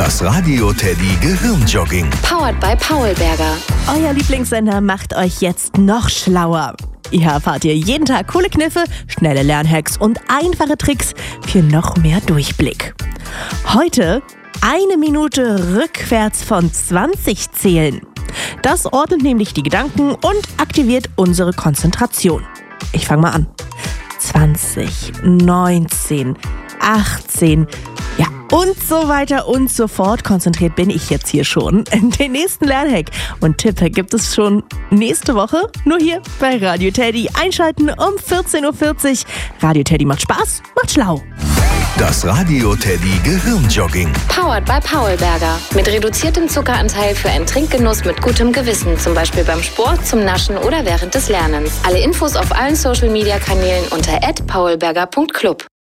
Das Radio Teddy Gehirnjogging. Powered by Paulberger. Euer Lieblingssender macht euch jetzt noch schlauer. Hier erfahrt ihr jeden Tag coole Kniffe, schnelle Lernhacks und einfache Tricks für noch mehr Durchblick. Heute 1 Minute rückwärts von 20 zählen. Das ordnet nämlich die Gedanken und aktiviert unsere Konzentration. Ich fange mal an. 20, 19, 18, ja und so weiter und so fort. Konzentriert bin ich jetzt hier schon. Den nächsten Lernhack und Tipp gibt es schon nächste Woche, nur hier bei Radio Teddy. Einschalten um 14.40 Uhr. Radio Teddy macht Spaß, macht schlau. Das Radio Teddy Gehirnjogging. Powered by Paulberger. Mit reduziertem Zuckeranteil für einen Trinkgenuss mit gutem Gewissen. Zum Beispiel beim Sport, zum Naschen oder während des Lernens. Alle Infos auf allen Social-Media-Kanälen unter @paulberger.club.